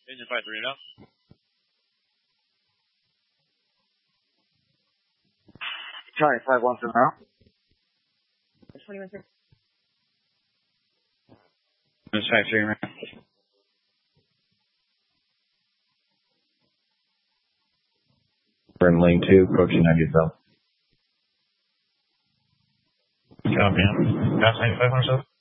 Engine 53 now. Charlie 512 now. 21 6. Engine 53 man. We're in lane 2, approaching 90 south. Copy. Gas 95 south.